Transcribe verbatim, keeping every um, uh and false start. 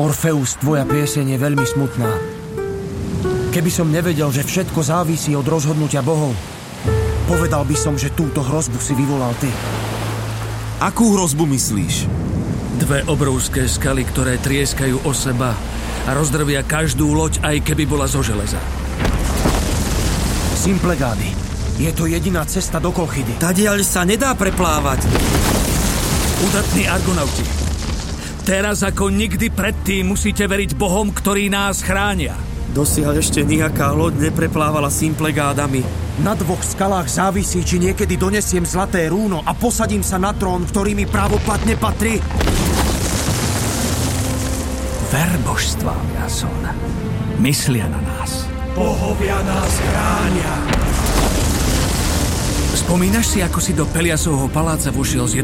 Orfeus, tvoja pieseň je veľmi smutná. Keby som nevedel, že všetko závisí od rozhodnutia bohov, povedal by som, že túto hrozbu si vyvolal ty. Akú hrozbu myslíš? Dve obrovské skaly, ktoré trieskajú o seba a rozdrvia každú loď, aj keby bola zo železa. Symplegády. Je to jediná cesta do Kolchidy. Tadiaľ sa nedá preplávať. Udatní argonauti. Teraz ako nikdy predtým musíte veriť bohom, ktorí nás chránia. Dosiaľ ešte nejaká loď nepreplávala Symplegádami. Na dvoch skalách závisí, či niekedy donesiem zlaté rúno a posadím sa na trón, ktorý mi právoplatne patrí. Ver božstvám, Jason. Myslia na nás. Bohovia nás chránia. Spomínaš si, ako si do Peliasovho paláca vošiel s